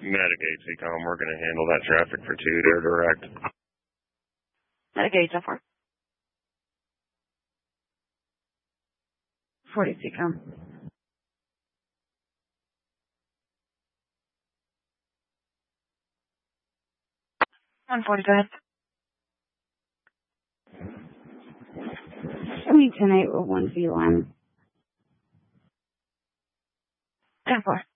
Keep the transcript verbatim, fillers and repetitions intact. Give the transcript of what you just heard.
Metagate, C COM, we're going to handle that traffic for two, they're direct. Metagate, so far. forty, C COM. one forty, go ahead. seventy ten eight with one V line. ten four.